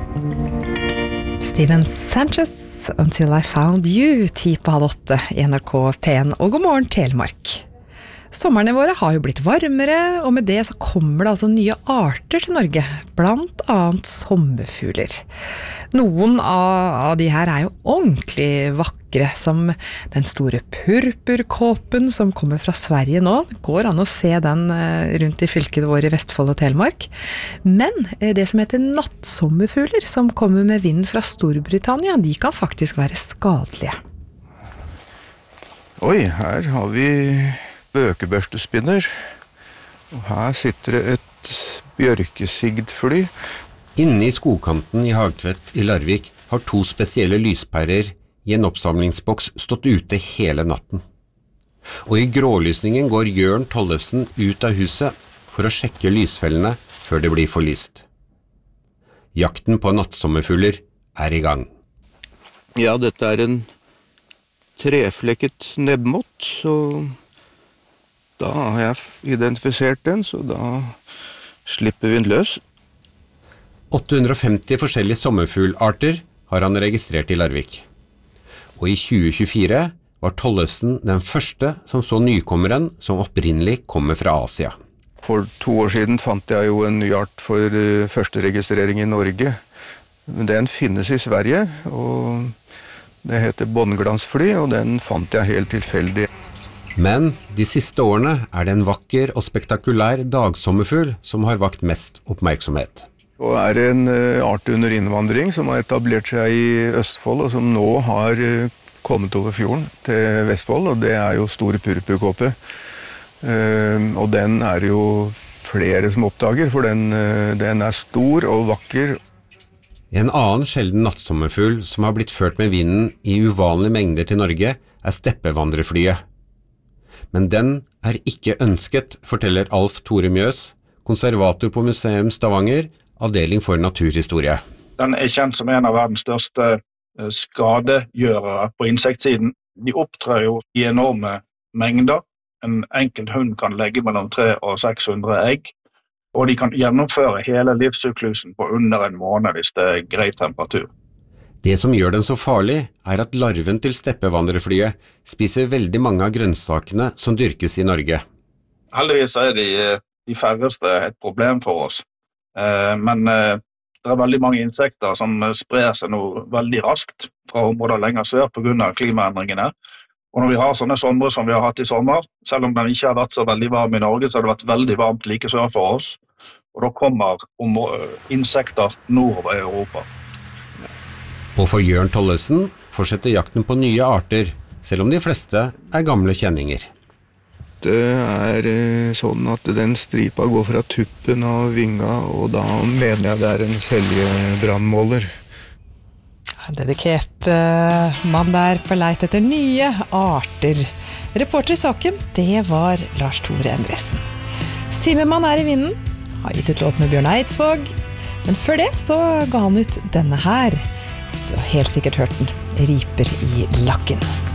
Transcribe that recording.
Steven Sanchez, Until I Found You, 7:30 i NRK P1, og god morgen Telemark. Sommerne våre har jo blitt varmere, og med det så kommer det altså nye arter til Norge, blant annet sommerfugler. Noen av de her er jo ordentlig vakre, som den store purpurkåpen som kommer fra Sverige nå. Det går an å se den rundt i fylkene våre i Vestfold og Telemark. Men det som heter nattsommerfugler, som kommer med vind fra Storbritannia, de kan faktisk være skadelige. Oi, her har vi bøkebørstespinner, og her sitter det et bjørkesigdfly. Inne i skogkanten i Hagtvet i Larvik har 2 spesielle lyspærer i en oppsamlingsboks stått ute hele natten. Og i grålysningen går Jørn Tollefsen ut av huset for å sjekke lysfellene før det blir forlyst. Jakten på nattsommerfugler er i gang. Ja, dette er en treflekket nebbmått, så da har jeg identifisert den, så da slipper vi den løs. 850 forskjellige sommerfuglarter har han registrert i Larvik. Og i 2024 var Tollefsen den første som så nykommeren som opprinnelig kommer fra Asia. For 2 år siden fant jeg jo en ny art for første registrering i Norge. Den finnes i Sverige, og det heter båndglansfly, og den fant jeg helt tilfeldig. Men de siste årene er det en vakker og spektakulær dagsommerfugl som har vakt mest oppmerksomhet. Og er det en art under innvandring som har etablert seg i Østfold, og som nå har kommet over fjorden til Vestfold, og det er jo store purpurkåpe. Og den er jo flere som oppdager, for den er stor og vakker. En annen sjelden nattsommerfugl som har blitt ført med vinden i uvanlige mengder til Norge er steppevandrerflyet. Men den er ikke ønsket, forteller Alf Tore Mjøs, konservator på Museum Stavanger, avdeling for naturhistorie. Den er kjent som en av verdens største skadegjørere på insektsiden. De opptrer jo i enorme mengder. En enkelt hund kan legge mellom 300 og 600 egg, og de kan gjennomføre hele livssyklusen på under en måned hvis det er grei temperatur. Det som gjør den så farlig, er at larven til steppevandrerflyet spiser veldig mange av grønnsakene som dyrkes i Norge. Heldigvis er de færreste et problem for oss, men det er veldig mange insekter som sprer seg nå veldig raskt fra områder lenger sør på grunn av klimaendringene. Og når vi har sånne somre som vi har hatt i sommer, selv om den ikke har vært så veldig varm i Norge, så har det vært veldig varmt like sør for oss. Og da kommer insekter nordover i Europa. Og for Jørn Tollefsen fortsetter jakten på nye arter, selv om de fleste er gamle kjenninger. Det er sånn at den stripa går fra tuppen av vinga, og da mener jeg det er en seljebrannmåler. Dedikert mann der på leit etter nye arter. Reporter i saken, det var Lars Tore Endresen. Simmermann er i vinden, har gitt ut låt med Bjørn Eidsvåg, men før det så ga han ut denne her. Du har helt sikkert hørt den, Riper i lakken.